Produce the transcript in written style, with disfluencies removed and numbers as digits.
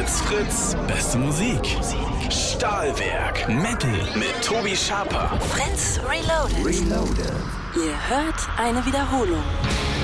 Fritz, Fritz, beste Musik. Stahlwerk, Metal mit Tobi Schaper. Fritz Reloaded. Ihr hört eine Wiederholung.